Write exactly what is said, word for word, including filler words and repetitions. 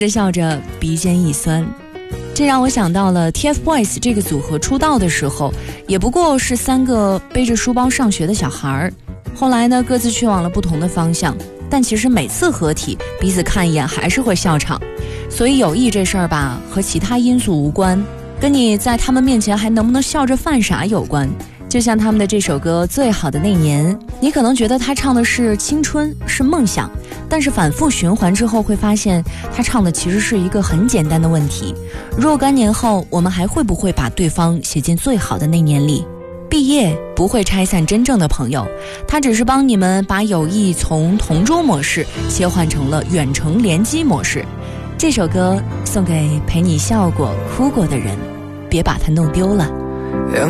笑着鼻尖一酸。这让我想到了 T F Boys 这个组合出道的时候，也不过是三个背着书包上学的小孩，后来呢各自去往了不同的方向，但其实每次合体彼此看一眼还是会笑场。所以友谊这事儿吧，和其他因素无关，跟你在他们面前还能不能笑着犯傻有关。就像他们的这首歌《最好的那年》，你可能觉得他唱的是青春，是梦想，但是反复循环之后会发现他唱的其实是一个很简单的问题：若干年后我们还会不会把对方写进最好的那年里？毕业不会拆散真正的朋友，它只是帮你们把友谊从同桌模式切换成了远程联机模式。这首歌送给陪你笑过哭过的人，别把它弄丢了。